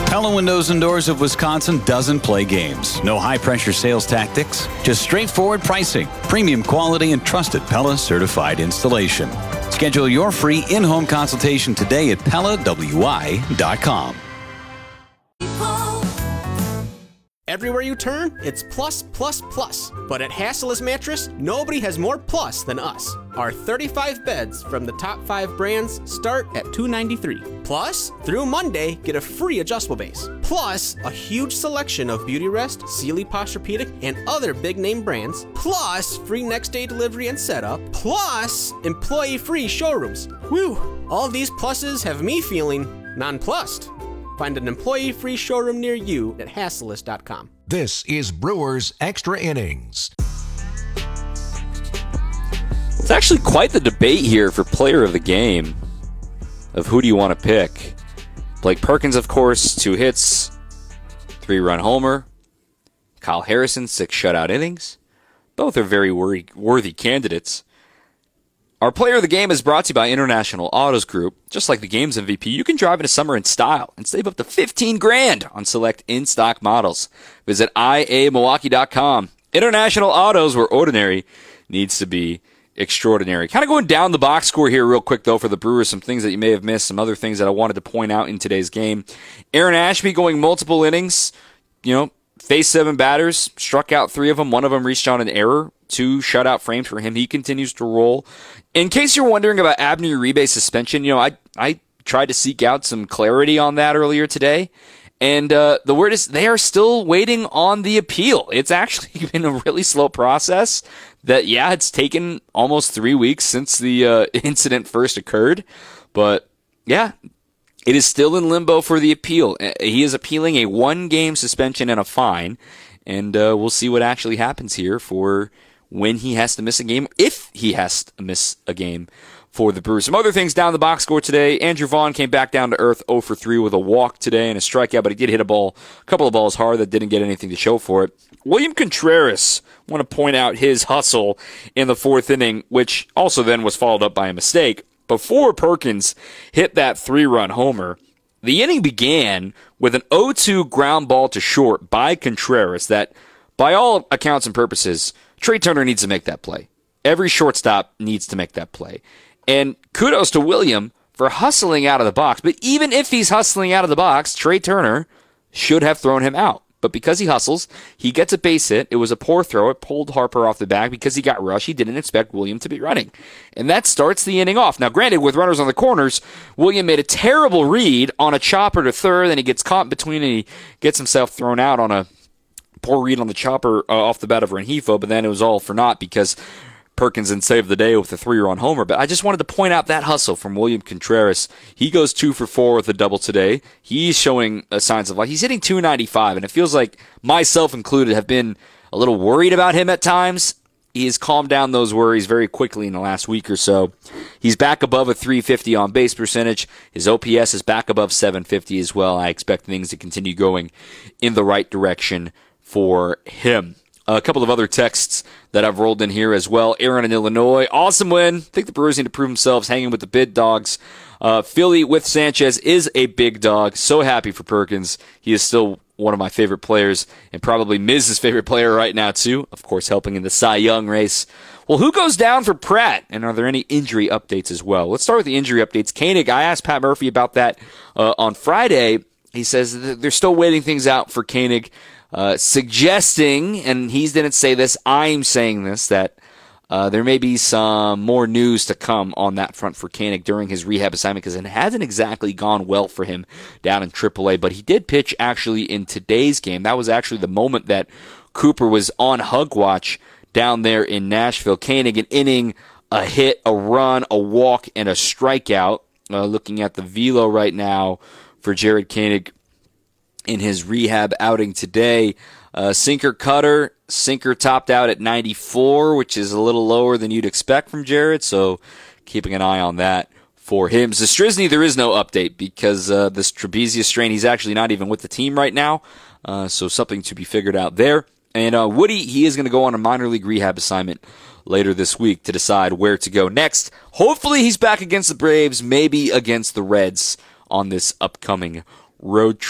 Pella Windows and Doors of Wisconsin doesn't play games. No high-pressure sales tactics, just straightforward pricing, premium quality, and trusted Pella certified installation. Schedule your free in-home consultation today at PellaWI.com. Everywhere you turn, it's plus, plus, plus. But at Hassellus Mattress, nobody has more plus than us. Our 35 beds from the top 5 brands start at $293. Plus, through Monday, get a free adjustable base. Plus, a huge selection of Beautyrest, Sealy Posturepedic, and other big-name brands. Plus, free next-day delivery and setup. Plus, employee-free showrooms. Whew! All these pluses have me feeling nonplussed. Find an employee-free showroom near you at Hassellus.com. This is Brewers Extra Innings. It's actually quite the debate here for player of the game of who do you want to pick. Blake Perkins, of course, 2 hits, 3-run homer. Kyle Harrison, 6 shutout innings. Both are very worthy candidates. Our player of the game is brought to you by International Autos Group. Just like the game's MVP, you can drive into summer in style and save up to $15,000 on select in-stock models. Visit iamilwaukee.com. International Autos, where ordinary needs to be extraordinary. Kind of going down the box score here real quick, though, for the Brewers. Some things that you may have missed, some other things that I wanted to point out in today's game. Aaron Ashby going multiple innings, faced 7 batters, struck out 3 of them. 1 of them reached on an error. 2 shutout frames for him. He continues to roll. In case you're wondering about Abner Uribe's suspension, I tried to seek out some clarity on that earlier today. And the word is they are still waiting on the appeal. It's actually been a really slow process that, it's taken almost 3 weeks since the incident first occurred. But, it is still in limbo for the appeal. He is appealing a 1-game suspension and a fine. And we'll see what actually happens here for when he has to miss a game, if he has to miss a game for the Brewers. Some other things down the box score today. Andrew Vaughn came back down to earth 0 for 3 with a walk today and a strikeout, but he did hit a couple of balls hard that didn't get anything to show for it. William Contreras, I want to point out his hustle in the 4th inning, which also then was followed up by a mistake. Before Perkins hit that 3-run homer, the inning began with an 0-2 ground ball to short by Contreras that, by all accounts and purposes, Trey Turner needs to make that play. Every shortstop needs to make that play. And kudos to William for hustling out of the box. But even if he's hustling out of the box, Trey Turner should have thrown him out. But because he hustles, he gets a base hit. It was a poor throw. It pulled Harper off the bag because he got rushed. He didn't expect William to be running. And that starts the inning off. Now, granted, with runners on the corners, William made a terrible read on a chopper to third. Then he gets caught in between and he gets himself thrown out on a poor read on the chopper off the bat of Rengifo, but then it was all for naught because Perkins then saved the day with a 3-run homer. But I just wanted to point out that hustle from William Contreras. He goes 2 for 4 with a double today. He's showing signs of life. He's hitting .295, and it feels like myself included have been a little worried about him at times. He has calmed down those worries very quickly in the last week or so. He's back above a .350 on base percentage. His OPS is back above .750 as well. I expect things to continue going in the right direction for him. A couple of other texts that I've rolled in here as well. Aaron in Illinois. Awesome win. I think the Brewers need to prove themselves hanging with the big dogs. Philly with Sanchez is a big dog. So happy for Perkins. He is still one of my favorite players and probably Miz's favorite player right now too. Of course, helping in the Cy Young race. Well, who goes down for Pratt? And are there any injury updates as well? Let's start with the injury updates. Koenig, I asked Pat Murphy about that on Friday. He says that they're still waiting things out for Koenig. Suggesting, and he didn't say this, I'm saying this, that there may be some more news to come on that front for Koenig during his rehab assignment because it hasn't exactly gone well for him down in AAA, but he did pitch actually in today's game. That was actually the moment that Cooper was on hug watch down there in Nashville. Koenig, an inning, a hit, a run, a walk, and a strikeout. Looking at the velo right now for Jared Koenig in his rehab outing today. Sinker cutter. Sinker topped out at 94, which is a little lower than you'd expect from Jared, so keeping an eye on that for him. Zastryzny, there is no update because this trapezius strain, he's actually not even with the team right now, so something to be figured out there. And Woody, he is going to go on a minor league rehab assignment later this week to decide where to go next. Hopefully he's back against the Braves, maybe against the Reds on this upcoming road trip.